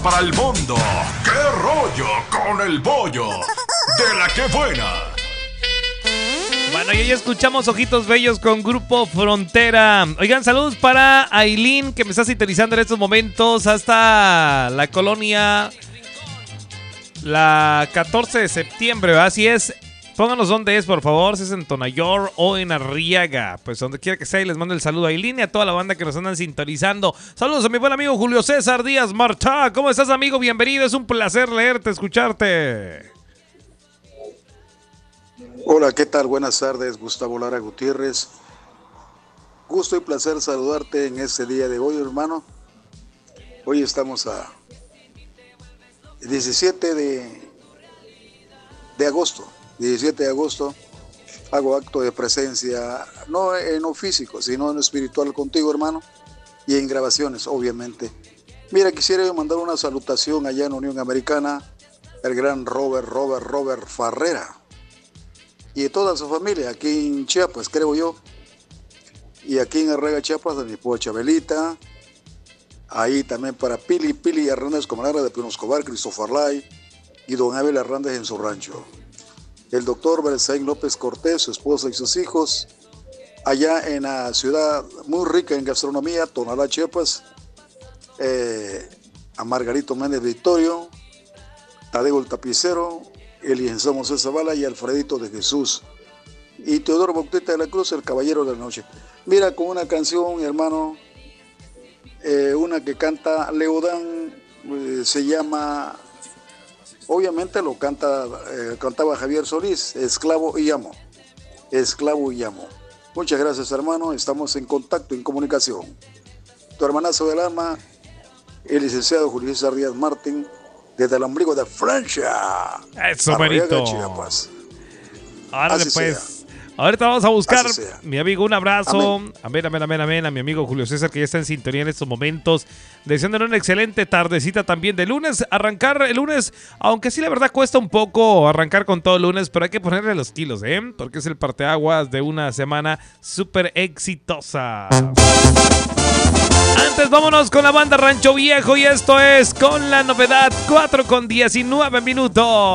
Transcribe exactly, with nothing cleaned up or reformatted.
Para el mundo, qué rollo con el bollo de la que buena. Bueno, y hoy escuchamos Ojitos Bellos con Grupo Frontera. Oigan, saludos para Aileen, que me está sintonizando en estos momentos hasta la colonia, la catorce de septiembre, ¿verdad? Así es. Pónganos dónde es, por favor, si es en Tonayor o en Arriaga. Pues donde quiera que sea, y les mando el saludo a Aileen y a toda la banda que nos andan sintonizando. Saludos a mi buen amigo Julio César Díaz Martá. ¿Cómo estás, amigo? Bienvenido, es un placer leerte, escucharte. Hola, ¿qué tal? Buenas tardes, Gustavo Lara Gutiérrez. Gusto y placer saludarte en este día de hoy, hermano. Hoy estamos a diecisiete de, de agosto. diecisiete de agosto, hago acto de presencia, no en lo físico, sino en lo espiritual contigo, hermano, y en grabaciones, obviamente. Mira, quisiera yo mandar una salutación allá en Unión Americana, el gran Robert, Robert, Robert Farrera, y de toda su familia, aquí en Chiapas, creo yo, y aquí en Arriaga, Chiapas, a mi esposa Chabelita, ahí también para Pili, Pili Hernández Comanera de Pino Escobar, Christopher Lai, y don Abel Hernández en su rancho. El doctor Belsaín López Cortés, su esposa y sus hijos, allá en la ciudad muy rica en gastronomía, Tonalá, Chiapas, eh, a Margarito Méndez Victorio, Tadeo el Tapicero, el licenciado José Zavala y Alfredito de Jesús, y Teodoro Bautista de la Cruz, el caballero de la noche. Mira, con una canción, hermano, eh, una que canta Leodán, eh, se llama... Obviamente lo canta, eh, cantaba Javier Solís, Esclavo y Amo. Esclavo y Amo. Muchas gracias, hermano. Estamos en contacto, en comunicación. Tu hermanazo del alma, el licenciado Julio César Díaz Martín, desde el ombligo de Francia. Eso, Marito. Árale, pues. Sea. Ahorita vamos a buscar, mi amigo, un abrazo. Amén. Amén, amén, amén, amén. A mi amigo Julio César, que ya está en sintonía en estos momentos. Deseándole una excelente tardecita también de lunes. Arrancar el lunes, aunque sí la verdad cuesta un poco arrancar con todo el lunes, pero hay que ponerle los kilos, ¿eh? Porque es el parteaguas de una semana súper exitosa. Antes vámonos con la banda Rancho Viejo y esto es Con la Novedad, cuatro con diecinueve minutos.